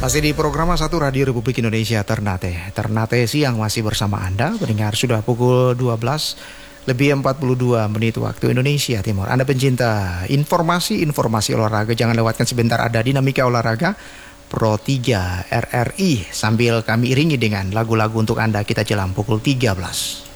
Masih di program 1 Radio Republik Indonesia Ternate siang masih bersama Anda. Pendengar, sudah pukul 12 lebih 42 menit waktu Indonesia Timur. Anda pencinta informasi olahraga, jangan lewatkan sebentar ada dinamika olahraga Pro 3 RRI sambil kami iringi dengan lagu-lagu untuk Anda kita jelang pukul 13.